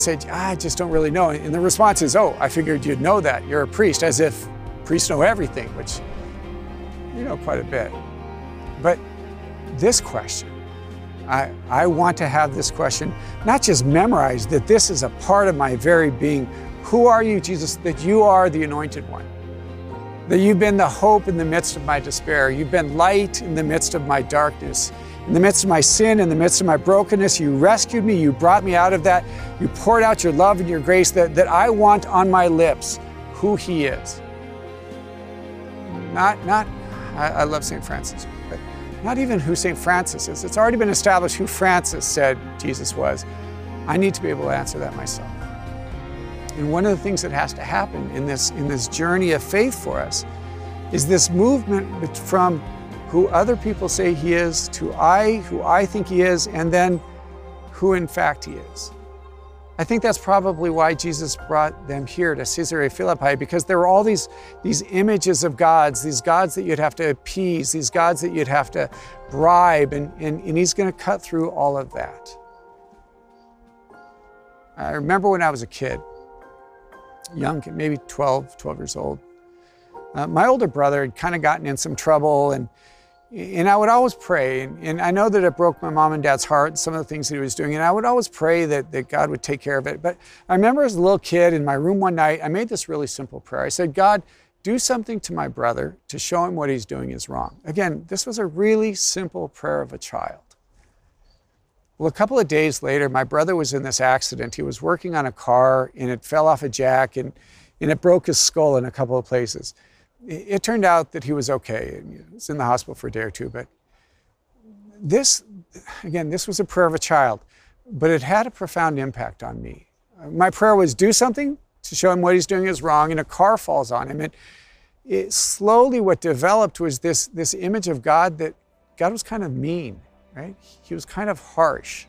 said, I just don't really know. And the response is, oh, I figured you'd know that. You're a priest, as if priests know everything, which you know quite a bit. But this question, I want to have this question not just memorized, that this is a part of my very being. Who are you, Jesus? That you are the Anointed One. That you've been the hope in the midst of my despair. You've been light in the midst of my darkness. In the midst of my sin, in the midst of my brokenness, you rescued me, you brought me out of that. You poured out your love and your grace that I want on my lips who He is. I love St. Francis, but not even who St. Francis is. It's already been established who Francis said Jesus was. I need to be able to answer that myself. And one of the things that has to happen in this journey of faith for us is this movement from who other people say He is to who I think He is, and then who in fact He is. I think that's probably why Jesus brought them here to Caesarea Philippi, because there were all these images of gods, these gods that you'd have to appease, these gods that you'd have to bribe, and He's going to cut through all of that. I remember when I was a kid, young, maybe 12 years old, my older brother had kind of gotten in some trouble, and I would always pray, and I know that it broke my mom and dad's heart, some of the things that he was doing, and I would always pray that God would take care of it. But I remember as a little kid in my room one night, I made this really simple prayer. I said, God, do something to my brother to show him what he's doing is wrong. Again, this was a really simple prayer of a child. Well, a couple of days later, my brother was in this accident. He was working on a car, and it fell off a jack, and it broke his skull in a couple of places. It turned out that he was okay. He was in the hospital for a day or two, but this was a prayer of a child, but it had a profound impact on me. My prayer was, do something to show him what he's doing is wrong, and a car falls on him. It slowly, what developed was this image of God, that God was kind of mean, right? He was kind of harsh.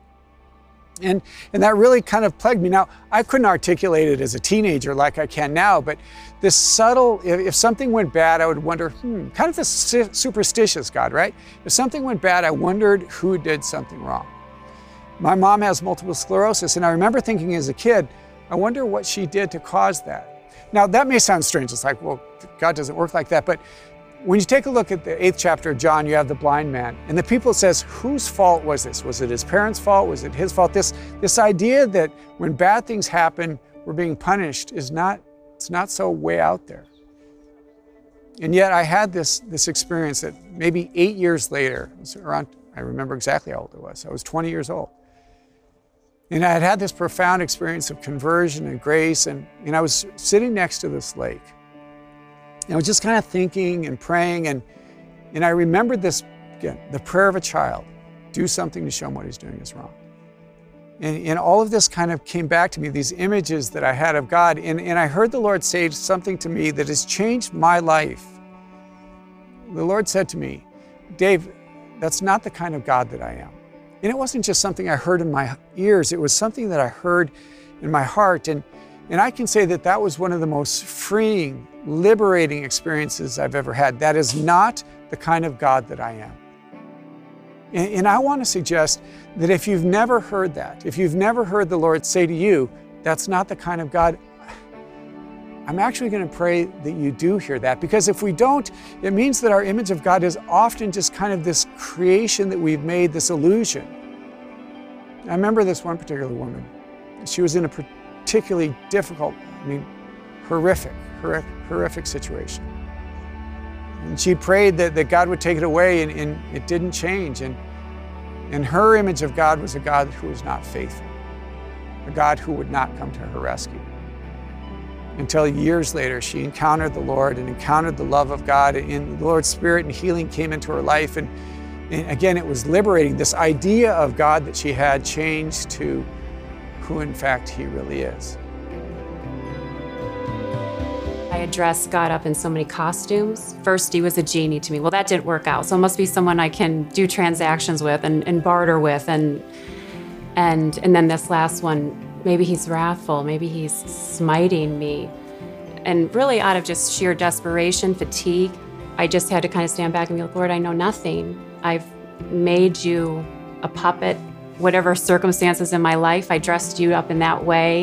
And that really kind of plagued me. Now, I couldn't articulate it as a teenager like I can now, but this subtle, if something went bad, I would wonder, kind of this superstitious God, right? If something went bad, I wondered who did something wrong. My mom has multiple sclerosis, and I remember thinking as a kid, I wonder what she did to cause that. Now, that may sound strange. It's like, well, God doesn't work like that, but when you take a look at the 8th chapter of John, you have the blind man. And the people says, whose fault was this? Was it his parents' fault? Was it his fault? This idea that when bad things happen, we're being punished it's not so way out there. And yet I had this experience that maybe 8 years later, it was around, I remember exactly how old I was. I was 20 years old. And I had this profound experience of conversion and grace, and I was sitting next to this lake. And I was just kind of thinking and praying, and I remembered this, again, the prayer of a child. Do something to show him what he's doing is wrong. And all of this kind of came back to me, these images that I had of God, and I heard the Lord say something to me that has changed my life. The Lord said to me, Dave, that's not the kind of God that I am. And it wasn't just something I heard in my ears, it was something that I heard in my heart. And I can say that that was one of the most freeing, liberating experiences I've ever had. That is not the kind of God that I am. And I want to suggest that if you've never heard that, if you've never heard the Lord say to you, that's not the kind of God, I'm actually going to pray that you do hear that, because if we don't, it means that our image of God is often just kind of this creation that we've made, this illusion. I remember this one particular woman. She was in a particularly difficult, horrific situation. And she prayed that God would take it away, and it didn't change. And her image of God was a God who was not faithful, a God who would not come to her rescue. Until years later, she encountered the Lord and encountered the love of God, and the Lord's Spirit and healing came into her life. And again, it was liberating. This idea of God that she had changed to who in fact He really is. I had dressed God up in so many costumes. First, He was a genie to me. Well, that didn't work out. So it must be someone I can do transactions with and barter with. And then this last one, maybe He's wrathful. Maybe He's smiting me. And really out of just sheer desperation, fatigue, I just had to kind of stand back and be like, Lord, I know nothing. I've made you a puppet whatever circumstances in my life, I dressed you up in that way.